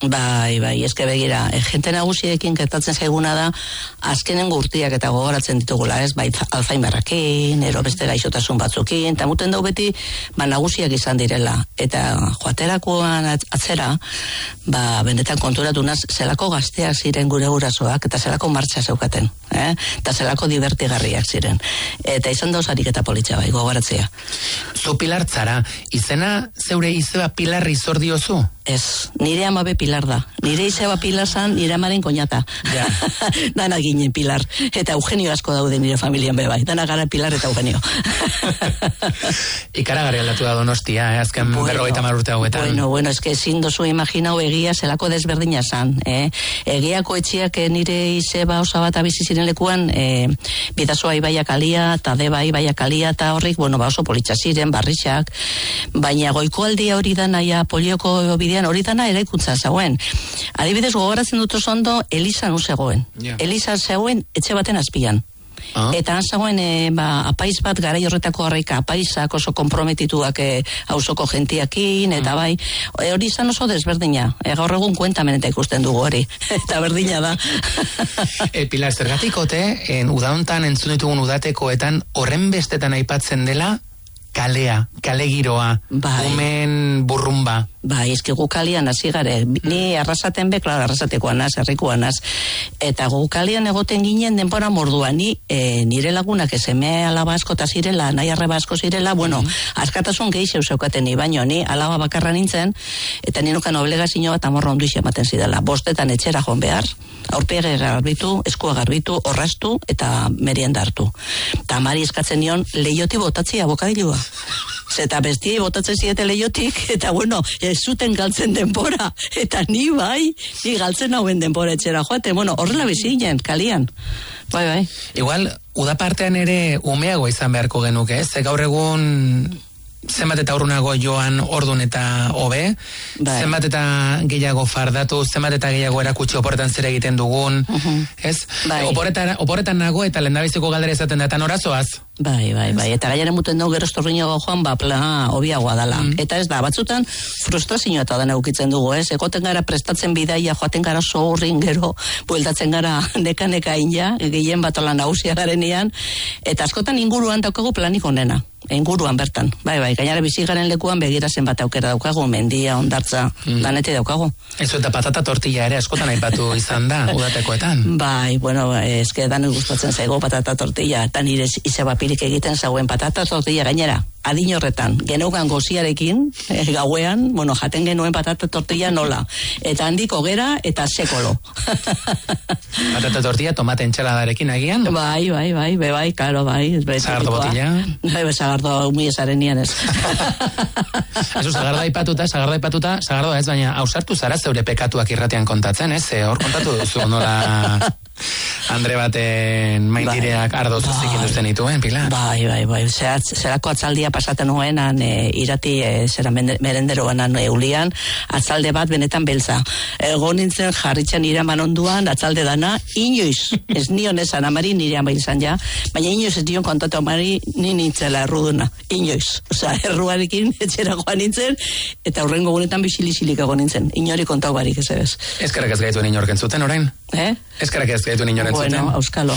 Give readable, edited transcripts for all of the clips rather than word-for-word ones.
Bai, eske begira, jente nagusiekin gertatzen zaiguna da, azkenen urtiak eta gogoratzen ditugula, ez? Bai, Alzheimerrekin, ero beste gaixotasun batzukin, eta muten dau beti, nagusiak izan direla. Eta joaterakoan atzera, benetan konturatu naz, zelako gazteak ziren gure gurasoak, eta zelako martxa zeukaten, eta zelako divertigarriak ziren. Eta izan dauzarik eta politxa bai, gogoratzea. Zu Pilar zara, izena zeure izeba Pilar izor diozu? Ez, nire amabe Pilar da. Nire izeba Pilar zan, nire amaren koñata. Ja. Dana ginen Pilar. Eta Eugenio asko daude nire familian bebai. Dana gara Pilar eta Eugenio. Ikaragarri aldatu da Donostia, azken 50 urte hauetan. Bueno, eske ezin dozu imaginau egia zelako desberdina zan. Egiako etxiak nire izeba osa bat abizi ziren lekuan, Bidasoa ibaiak alia, eta Deba ibaiak alia, eta horrik, oso politxa ziren, barrixak, baina goikoaldia hori dana, Polioko bidean hori dana eraikuntza zegoen. Adibidez, gogoratzen dut oso ondo, Eliza nu zegoen. Yeah. Eliza zegoen etxe baten azpian. Eta han zegoen, apaiz bat garai horretako horreika, apaizak oso komprometituak auzoko gentiakin, eta bai, hori izan oso desberdina. Gaur egun kuentamen eta ikusten dugu hori. Eta berdina da. Pilar, zergatikote, udauntan entzun ditugun udatekoetan, horren bestetan aipatzen dela, kale giroa, umen burrumba. Bai, eski gu kalian hasi gare. Ni arrasaten be, klaro, arrasatekoan naz, herrikoan naz. Eta gu kalian egoten ginen denbora mordua. Nire lagunak seme alaba asko eta zirela, nahi arreba asko zirela, askatasun gehi zeukaten ni, baino, ni alaba bakarra nintzen, eta ninukan obligazio bat amorra ondu ematen zidela. Bostetan etxera joan behar, aurpege garbitu, eskua garbitu, orrastu eta merienda hartu. Eta amari eskatzen nion, leioti botatzia bokadilua. Eta bestiei botatzen ziete leiotik, eta ez zuten galtzen denbora, eta ni galtzen hauen denbora etxera joate, horrela bizinen, kalian. Bai. Igual, udapartean ere umeago izan beharko genuke, ez? Gaur egun zenbat eta urrunago joan ordun eta hobe, zenbat eta gehiago fardatu, zenbat eta gehiago erakutsi oporretan zer egiten dugun, ez? Oporretan nago eta lehendabiziko galdera izaten da, eta norazoaz? Bai, eta gaiaren muten dugu gero estorriñago joan, plana obiagoa dala. Eta ez da, batzutan frustrazioa eta dana ukitzen dugu, ez? Egoten gara prestatzen bidaia, joaten gara zorrin gero, bueltatzen gara neka inja, gehien bat olan nagusia garenean, eta askotan inguruan daukagu planik onena. Inguruan bertan, bai, gainara bizi garen lekuan begira zenbat aukera daukagu, mendia, ondartza, lanete daukagu. Ez eta patata tortilla ere askotan aipatu izan da, udatekoetan. Bai, eske dan gustatzen zaigu patata tortilla, eta nire izeba pirik egiten zauen patata tortilla gainera. Adin horretan, geneukan goziarekin, gauean, jaten genuen patata tortilla nola. Eta handik hogera eta sekolo. Patata tortilla tomate entxaladarekin agian? Bai, karo, bai. Zagardo botilla? Bai, zagardo humiesaren nian ez. Eso, zagardo aipatuta, zagardo ez, baina ausartu zara zeure pekatuak irratean kontatzen, ez? Hor kontatu duzu, nola... Andre baten maindireak ardo zuzik induzten dituen, Pilar? Bai. Zerako atzaldia pasaten nuenan, irati, zera merenderoan eulian, atzalde bat benetan beltza. Ego nintzen jarritzen iraman onduan, atzalde dana, inoiz, ez nion esan, amari nire ama izan ja, baina inoiz ez dion kontatu amari ni nintzela erruduna, inoiz. Osa, erruarekin etxera joan nintzen, eta horrengo gunetan bisilizilik egon nintzen, inori kontau barik ez ebez. Ezkerrak ez gaituen inorken zuten, orain? Ezkerrak ez gaituen inoren zuten? Bueno, auskalo.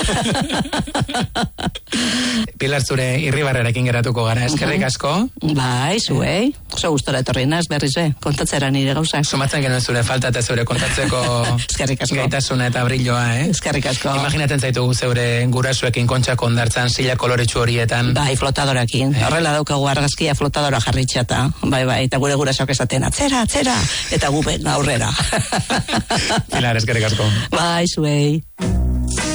Pilar, zure irribarrerekin geratuko gara, eskerrik asko? Bai, zuei. Oso gustora etorri naz, berriz kontatzera nire gauzak. Sumatzen genuen zure falta eta zure kontatzeko gaitasuna eta brilloa, Eskerrik asko. Imaginatzen zaitugu zeure gurasuekin kontxako ondartzan, sila koloretsu horietan. Bai, flotadorakin. Horrela daukagu argazkia flotadora jarritxata. Bai, eta gure gurasoak esaten, atzera, eta guben aurrera. Pilar, eskerrik asko. Bai, zuei.